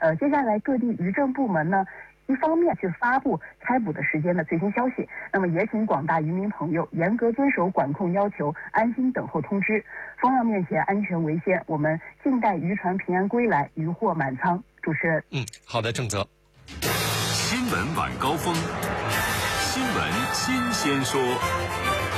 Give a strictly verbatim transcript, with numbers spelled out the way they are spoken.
呃，接下来各地渔政部门呢，一方面去发布开捕的时间的最新消息，那么也请广大渔民朋友严格遵守管控要求，安心等候通知。风浪面前，安全为先，我们静待渔船平安归来，渔获满仓。主持人， 嗯，好的，郑泽。 新闻晚高峰，新闻新鲜说。